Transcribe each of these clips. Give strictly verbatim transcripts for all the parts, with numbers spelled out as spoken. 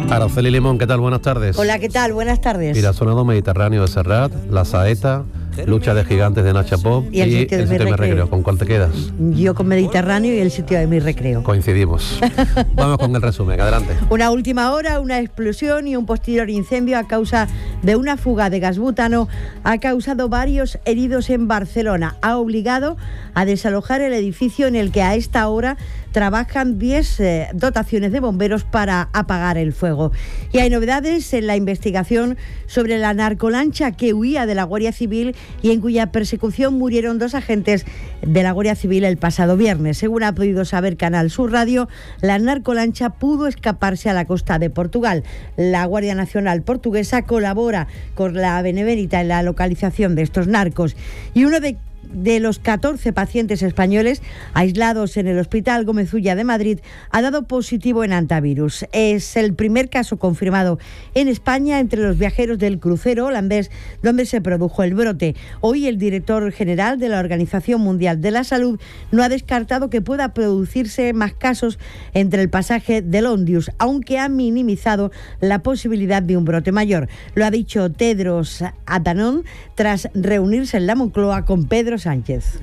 Araceli Limón, ¿qué tal? Buenas tardes. Hola, ¿qué tal? Buenas tardes. Girasonado Mediterráneo de Serrat, La Saeta, Lucha de Gigantes de Nacha Pop y el sitio de mi recreo. recreo. ¿Con cuál te quedas? Yo con Mediterráneo y el sitio de mi recreo. Coincidimos. Vamos con el resumen, adelante. Una última hora, una explosión y un posterior incendio a causa de una fuga de gas butano ha causado varios heridos en Barcelona. Ha obligado a desalojar el edificio en el que a esta hora trabajan diez eh, dotaciones de bomberos para apagar el fuego. Y hay novedades en la investigación sobre la narcolancha que huía de la Guardia Civil y en cuya persecución murieron dos agentes de la Guardia Civil el pasado viernes. Según ha podido saber Canal Sur Radio, la narcolancha pudo escaparse a la costa de Portugal. La Guardia Nacional portuguesa colabora con la Benemérita en la localización de estos narcos. Y uno de De los catorce pacientes españoles aislados en el Hospital Gómez Ulla de Madrid ha dado positivo en hantavirus. Es el primer caso confirmado en España entre los viajeros del crucero holandés donde se produjo el brote. Hoy el director general de la Organización Mundial de la Salud no ha descartado que pueda producirse más casos entre el pasaje del Ondius, aunque ha minimizado la posibilidad de un brote mayor. Lo ha dicho Tedros Adhanom tras reunirse en la Moncloa con Pedro Sánchez.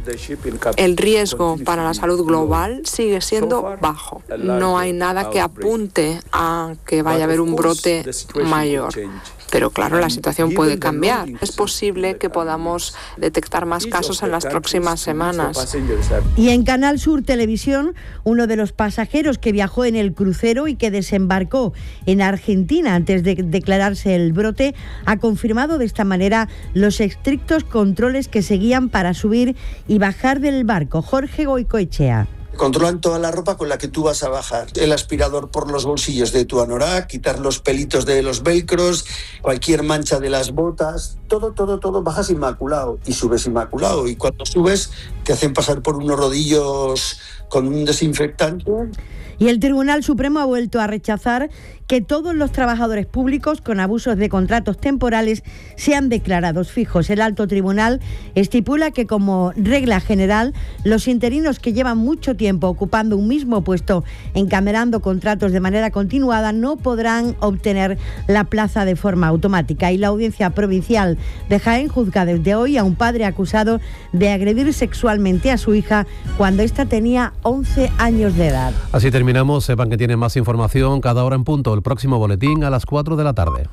El riesgo para la salud global sigue siendo bajo. No hay nada que apunte a que vaya a haber un brote mayor. Pero claro, la situación puede cambiar. Es posible que podamos detectar más casos en las próximas semanas. Y en Canal Sur Televisión, uno de los pasajeros que viajó en el crucero y que desembarcó en Argentina antes de declararse el brote, ha confirmado de esta manera los estrictos controles que seguían para subir y bajar del barco. Jorge Goicoechea. Controlan toda la ropa con la que tú vas a bajar. El aspirador por los bolsillos de tu anorak, quitar los pelitos de los velcros, cualquier mancha de las botas, todo, todo, todo, bajas inmaculado y subes inmaculado. Y cuando subes te hacen pasar por unos rodillos con un desinfectante. Y el Tribunal Supremo ha vuelto a rechazar que todos los trabajadores públicos con abusos de contratos temporales sean declarados fijos. El alto tribunal estipula que como regla general los interinos que llevan mucho tiempo ocupando un mismo puesto encamerando contratos de manera continuada no podrán obtener la plaza de forma automática. Y la Audiencia Provincial de Jaén juzga desde hoy a un padre acusado de agredir sexualmente a su hija cuando ésta tenía once años de edad. Así terminamos. Sepan que tienen más información cada hora en punto. El próximo boletín a las cuatro de la tarde.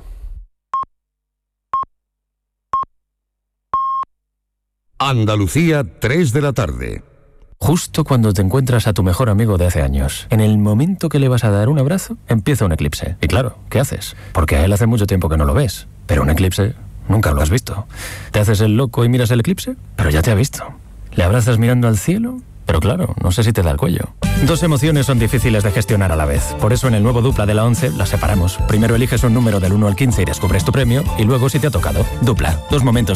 Andalucía, tres de la tarde. Justo cuando te encuentras a tu mejor amigo de hace años, en el momento que le vas a dar un abrazo, empieza un eclipse. Y claro, ¿qué haces? Porque a él hace mucho tiempo que no lo ves. Pero un eclipse nunca lo has visto. ¿Te haces el loco y miras el eclipse? Pero ya te ha visto. ¿Le abrazas mirando al cielo? Pero claro, no sé si te da el cuello. Dos emociones son difíciles de gestionar a la vez. Por eso en el nuevo Dupla de la once las separamos. Primero eliges un número del uno al quince y descubres tu premio. Y luego si te ha tocado. Dupla. Dos momentos